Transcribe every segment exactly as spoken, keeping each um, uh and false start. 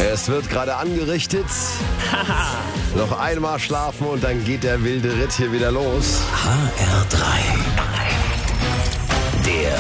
Es wird gerade angerichtet. Noch einmal schlafen und dann geht der wilde Ritt hier wieder los. H R drei. Der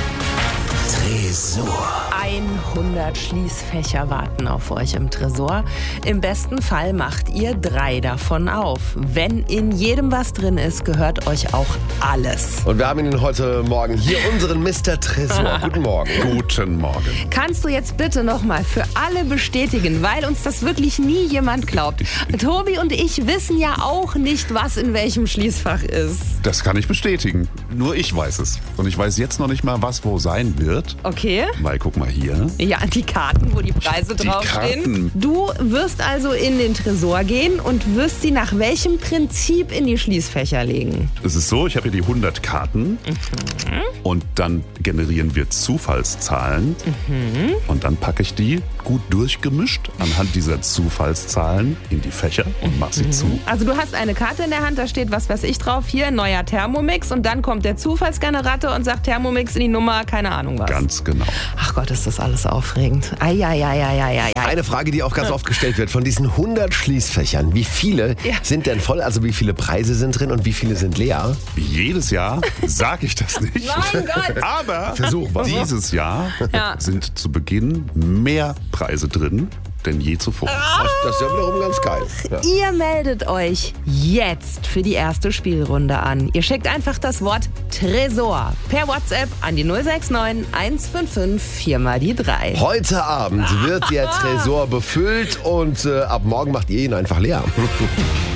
Tresor. hundert Schließfächer warten auf euch im Tresor. Im besten Fall macht ihr drei davon auf. Wenn in jedem was drin ist, gehört euch auch alles. Und wir haben ihn heute Morgen hier, unseren Mister Tresor. Guten Morgen. Guten Morgen. Kannst du jetzt bitte nochmal für alle bestätigen, weil uns das wirklich nie jemand glaubt. Tobi und ich wissen ja auch nicht, was in welchem Schließfach ist. Das kann ich bestätigen. Nur ich weiß es. Und ich weiß jetzt noch nicht mal, was wo sein wird. Okay. Weil, guck mal hier. Ja, die Karten, wo die Preise Die draufstehen. Karten. Du wirst also in den Tresor gehen und wirst sie nach welchem Prinzip in die Schließfächer legen? Es ist so, ich habe hier die hundert Karten. Mhm. Und dann generieren wir Zufallszahlen. Mhm. Und dann packe ich die gut durchgemischt anhand dieser Zufallszahlen in die Fächer und mache sie mhm. zu. Also du hast eine Karte in der Hand, da steht, was weiß ich drauf, hier, neuer Thermomix. Und dann kommt der Zufallsgenerator und sagt Thermomix in die Nummer, keine Ahnung was. Ganz genau. Ach Gott, ist das alles aufregend. Eieieiei. Eine Frage, die auch ganz oft gestellt wird, von diesen hundert Schließfächern, wie viele Ja. sind denn voll, also wie viele Preise sind drin und wie viele sind leer? Jedes Jahr sage ich das nicht. Mein Gott. Aber Versuch was. dieses Jahr Ja. sind zu Beginn mehr Preise drin denn je zuvor. Das, das ist ja wiederum ganz geil. Ja. Ihr meldet euch jetzt für die erste Spielrunde an. Ihr schickt einfach das Wort Tresor per WhatsApp an die null sechs neun eins fünf fünf vier mal die drei. Heute Abend wird der Tresor befüllt und äh, ab morgen macht ihr ihn einfach leer.